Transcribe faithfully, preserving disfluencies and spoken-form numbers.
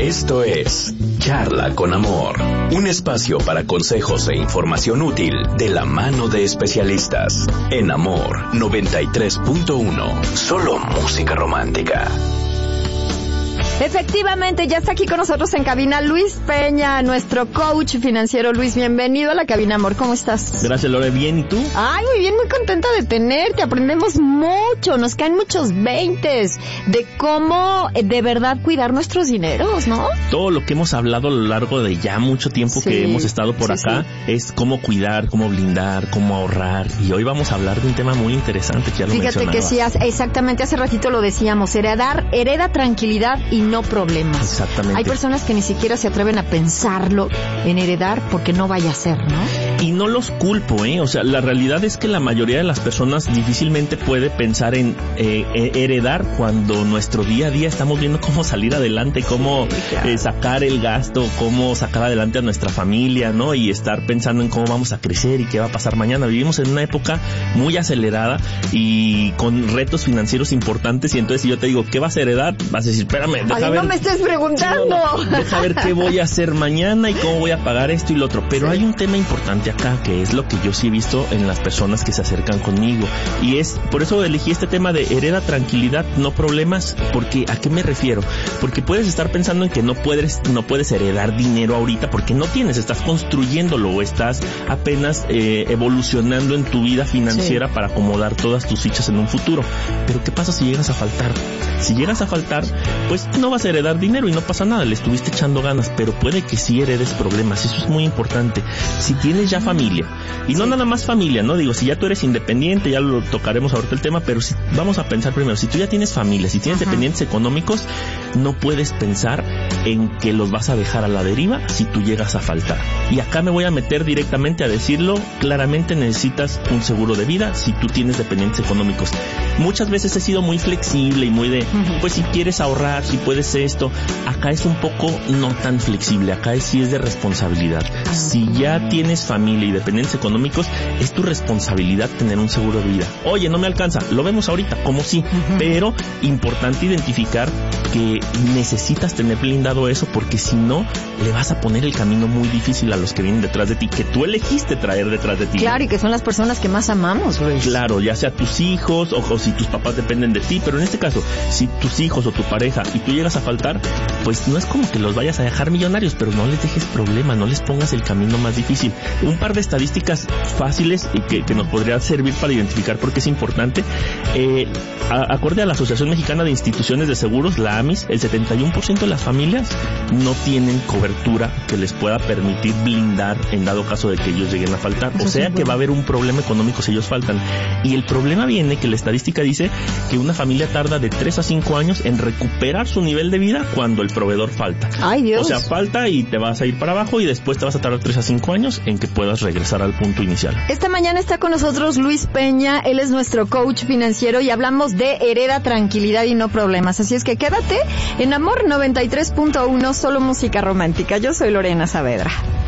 Esto es Charla con Amor, un espacio para consejos e información útil de la mano de especialistas. En Amor noventa y tres punto uno, solo música romántica. Efectivamente, ya está aquí con nosotros en cabina Luis Peña, nuestro coach financiero. Luis, bienvenido a la cabina, amor. ¿Cómo estás? Gracias, Lore. ¿Bien? ¿Y tú? Ay, muy bien, muy contenta de tenerte. Aprendemos mucho, nos caen muchos veintes de cómo de verdad cuidar nuestros dineros, ¿no? Todo lo que hemos hablado a lo largo de ya mucho tiempo sí, que hemos estado por sí, acá sí. es cómo cuidar, cómo blindar, cómo ahorrar. Y hoy vamos a hablar de un tema muy interesante que ya lo Fíjate que sí, exactamente, hace ratito lo decíamos, heredar, hereda tranquilidad y no problemas. Exactamente. Hay personas que ni siquiera se atreven a pensarlo en heredar porque no vaya a ser, ¿no? Y no los culpo, ¿eh? O sea, la realidad es que la mayoría de las personas difícilmente puede pensar en eh, heredar cuando nuestro día a día estamos viendo cómo salir adelante, cómo eh, sacar el gasto, cómo sacar adelante a nuestra familia, ¿no? Y estar pensando en cómo vamos a crecer y qué va a pasar mañana. Vivimos en una época muy acelerada y con retos financieros importantes, y entonces si yo te digo, ¿qué vas a heredar? Vas a decir, espérame, deja Ay, ver. No me estés preguntando. No, deja ver qué voy a hacer mañana y cómo voy a pagar esto y lo otro. Pero sí. hay un tema importante acá, que es lo que yo sí he visto en las personas que se acercan conmigo. Y es, por eso elegí este tema de hereda tranquilidad, no problemas. Porque, ¿a qué me refiero? Porque puedes estar pensando en que no puedes, no puedes heredar dinero ahorita porque no tienes, estás construyéndolo o estás apenas eh, evolucionando en tu vida financiera sí. para acomodar todas tus fichas en un futuro. Pero ¿qué pasa si llegas a faltar? Si llegas a faltar, pues no vas a heredar dinero y no pasa nada, le estuviste echando ganas, pero puede que sí heredes problemas. Eso es muy importante. Si tienes ya familia, y no sí. nada más familia, ¿no? Digo, si ya tú eres independiente, ya lo tocaremos ahorita el tema, pero si, vamos a pensar primero, si tú ya tienes familia, si tienes Ajá. dependientes económicos, no puedes pensar en que los vas a dejar a la deriva si tú llegas a faltar. Y acá me voy a meter directamente a decirlo, claramente necesitas un seguro de vida si tú tienes dependientes económicos. Muchas veces he sido muy flexible y muy de, uh-huh. pues si quieres ahorrar, si puedes esto, acá es un poco no tan flexible, acá es, sí es de responsabilidad. Si ya tienes familia y dependientes económicos, es tu responsabilidad tener un seguro de vida. Oye, no me alcanza, lo vemos ahorita, como sí, uh-huh. pero importante identificar que necesitas tener blindado eso, porque si no, le vas a poner el camino muy difícil a los que vienen detrás de ti, que tú elegiste traer detrás de ti. Claro, y que son las personas que más amamos, Luis. Claro, ya sea tus hijos o, o si tus papás dependen de ti, pero en este caso, si tus hijos o tu pareja y tú llegas a faltar, pues no es como que los vayas a dejar millonarios, pero no les dejes problema, no les pongas el camino más difícil. Un par de estadísticas fáciles y que, que nos podría servir para identificar por qué es importante. Eh, a, acorde a la Asociación Mexicana de Instituciones de Seguros, la A M I S, el setenta y uno por ciento de las familias no tienen cobertura que les pueda permitir blindar en dado caso de que ellos lleguen a faltar. O sea que va a haber un problema económico si ellos faltan. Y el problema viene que la estadística dice que una familia tarda de tres a cinco años en recuperar su nivel de vida cuando el proveedor falta. Ay, Dios. O sea, falta y te vas a ir para abajo y después te vas a tardar tres a cinco años en que puedas regresar al punto inicial. Esta mañana está con nosotros Luis Peña, él es nuestro coach financiero y hablamos de hereda tranquilidad y no problemas. Así es que quédate en Amor noventa y tres punto uno, solo música romántica. Yo soy Lorena Saavedra.